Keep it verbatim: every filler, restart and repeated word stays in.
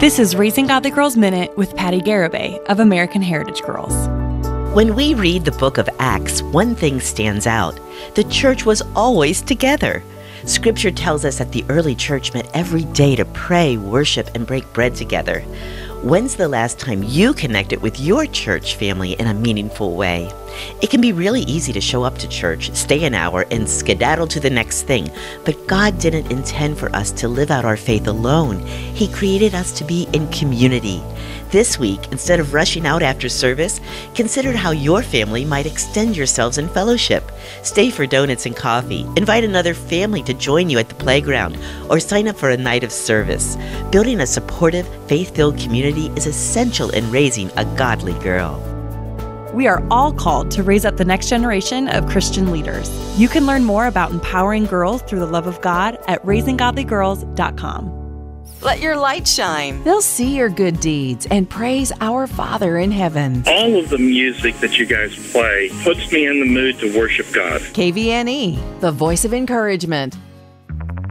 This is Raising Godly Girls Minute with Patty Garibay of American Heritage Girls. When we read the book of Acts, one thing stands out. The church was always together. Scripture tells us that the early church met every day to pray, worship, and break bread together. When's the last time you connected with your church family in a meaningful way? It can be really easy to show up to church, stay an hour, and skedaddle to the next thing. But God didn't intend for us to live out our faith alone. He created us to be in community. This week, instead of rushing out after service, consider how your family might extend yourselves in fellowship. Stay for donuts and coffee. Invite another family to join you at the playground, or sign up for a night of service. Building a supportive, faith-filled community is essential in raising a godly girl. We are all called to raise up the next generation of Christian leaders. You can learn more about empowering girls through the love of God at raising godly girls dot com. Let your light shine. They'll see your good deeds and praise our Father in heaven. All of the music that you guys play puts me in the mood to worship God. K V N E, the voice of encouragement.